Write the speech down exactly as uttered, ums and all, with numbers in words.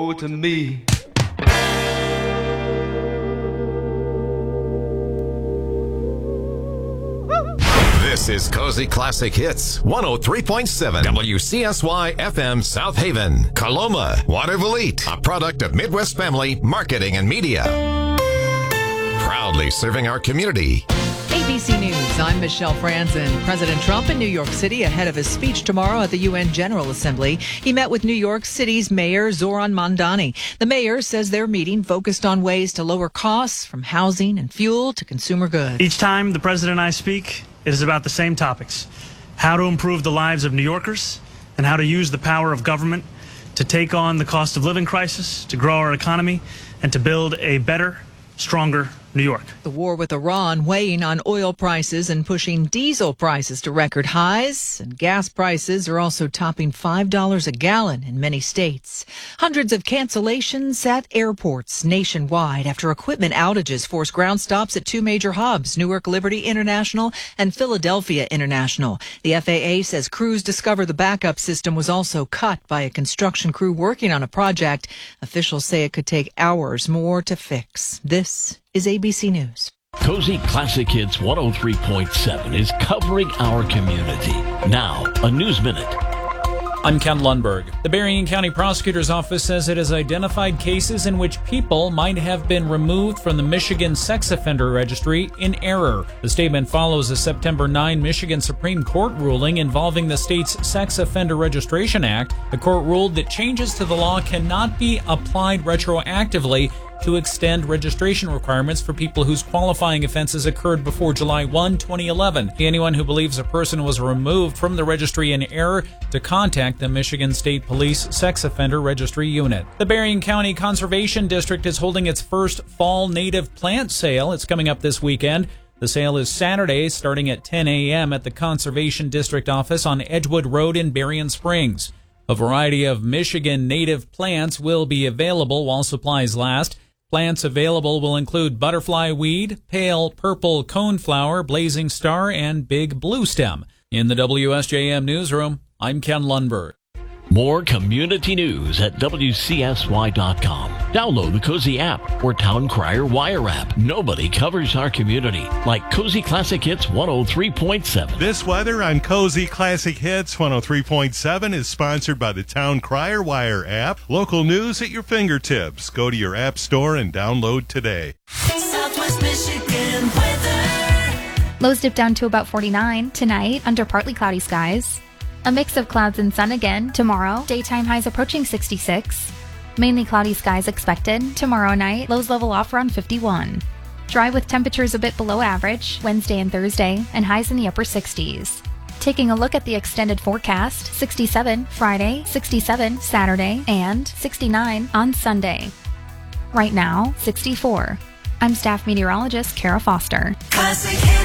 to me. This is Cozy Classic Hits, one oh three point seven W C S Y F M South Haven, Coloma, Waterville, a product of Midwest Family Marketing and Media. Proudly serving our community. A B C News, I'm Michelle Franzen. President Trump in New York City ahead of his speech tomorrow at the U N General Assembly. He met with New York City's Mayor Zoran Mandani. The mayor says their meeting focused on ways to lower costs from housing and fuel to consumer goods. Each time the president and I speak, it is about the same topics: how to improve the lives of New Yorkers and how to use the power of government to take on the cost of living crisis, to grow our economy, and to build a better, stronger New York. The war with Iran weighing on oil prices and pushing diesel prices to record highs, and gas prices are also topping five dollars a gallon in many states. Hundreds of cancellations at airports nationwide after equipment outages forced ground stops at two major hubs, Newark Liberty International and Philadelphia International. The F A A says crews discovered the backup system was also cut by a construction crew working on a project. Officials say it could take hours more to fix. This is A B C News. Cozy Classic Hits one oh three point seven is covering our community. Now, a News Minute. I'm Ken Lundberg. The Berrien County Prosecutor's Office says it has identified cases in which people might have been removed from the Michigan Sex Offender Registry in error. The statement follows a September ninth Michigan Supreme Court ruling involving the state's Sex Offender Registration Act. The court ruled that changes to the law cannot be applied retroactively to extend registration requirements for people whose qualifying offenses occurred before July first, twenty eleven. Anyone who believes a person was removed from the registry in error to contact the Michigan State Police Sex Offender Registry Unit. The Berrien County Conservation District is holding its first fall native plant sale. It's coming up this weekend. The sale is Saturday, starting at ten a.m. at the Conservation District office on Edgewood Road in Berrien Springs. A variety of Michigan native plants will be available while supplies last. Plants available will include butterfly weed, pale purple coneflower, blazing star, and big blue stem. In the W S J M newsroom, I'm Ken Lundberg. More community news at W C S Y dot com. Download the Cozy app or Town Crier Wire app. Nobody covers our community like Cozy Classic Hits one oh three point seven. This weather on Cozy Classic Hits one oh three point seven is sponsored by the Town Crier Wire app. Local news at your fingertips. Go to your app store and download today. Southwest Michigan weather. Lows dip down to about forty-nine tonight under partly cloudy skies. A mix of clouds and sun again tomorrow. Daytime highs approaching sixty-six. Mainly cloudy skies expected. Tomorrow night, lows level off around fifty-one. Dry with temperatures a bit below average Wednesday and Thursday, and highs in the upper sixties. Taking a look at the extended forecast, sixty-seven Friday, sixty-seven Saturday, and sixty-nine on Sunday. Right now, sixty-four. I'm staff meteorologist Kara Foster. Classic